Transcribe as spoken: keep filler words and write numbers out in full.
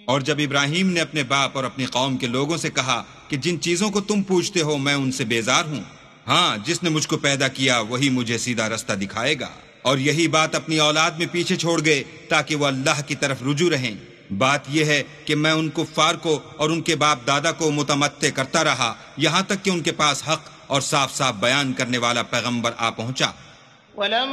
और जब इब्राहिम ने अपने बाप और अपनी कौम के लोगों से कहा कि जिन चीजों को तुम पूछते हो मैं उनसे बेजार हूँ, हाँ, जिसने मुझको पैदा किया वही मुझे सीधा रास्ता दिखाएगा, और यही बात अपनी औलाद में पीछे छोड़ गए ताकि वो अल्लाह की तरफ रुजू रहें। बात यह है कि मैं उन कुफ्फार को और उनके बाप दादा को मुतमत्ते करता रहा यहाँ तक कि उनके पास हक और साफ साफ बयान करने वाला पैगंबर आ पहुंचा।